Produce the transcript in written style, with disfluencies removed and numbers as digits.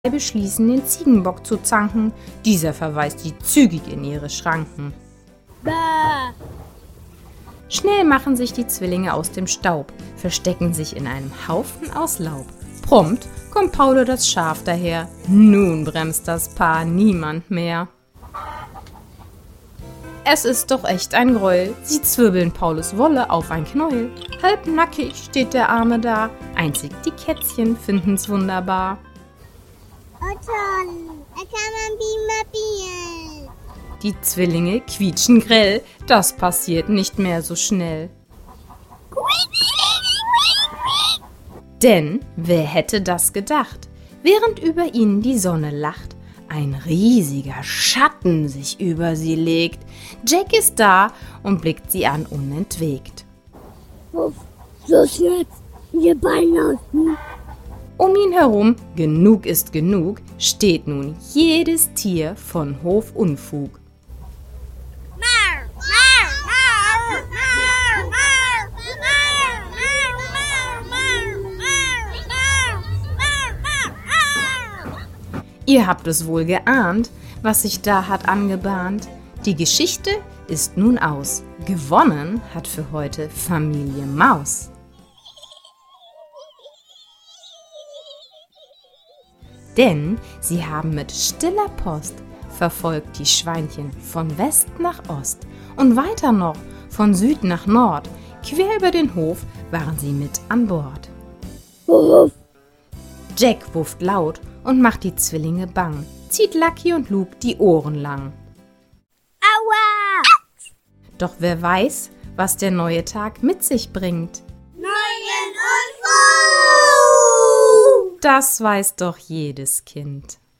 beschließen, den Ziegenbock zu zanken. Dieser verweist sie zügig in ihre Schranken. Bäh. Schnell machen sich die Zwillinge aus dem Staub, verstecken sich in einem Haufen aus Laub. Prompt kommt Paulo das Schaf daher. Nun bremst das Paar niemand mehr. Es ist doch echt ein Gräuel. Sie zwirbeln Paulos Wolle auf ein Knäuel. Halbnackig steht der Arme da. Einzig die Kätzchen finden's wunderbar. Oh toll, da kann man Bimabieren. Die Zwillinge quietschen grell. Das passiert nicht mehr so schnell. Denn wer hätte das gedacht? Während über ihnen die Sonne lacht, ein riesiger Schatten sich über sie legt. Jack ist da und blickt sie an unentwegt. Uff, los jetzt, wir ballen aus. Um ihn herum, genug ist genug, steht nun jedes Tier von Hofunfug. Ihr habt es wohl geahnt, was sich da hat angebahnt. Die Geschichte ist nun aus. Gewonnen hat für heute Familie Maus. Denn sie haben mit stiller Post verfolgt die Schweinchen von West nach Ost und weiter noch von Süd nach Nord. Quer über den Hof waren sie mit an Bord. Jack wufft laut und macht die Zwillinge bang, zieht Lucky und Luke die Ohren lang. Aua! Doch wer weiß, was der neue Tag mit sich bringt? Neuen Unfug! Das weiß doch jedes Kind.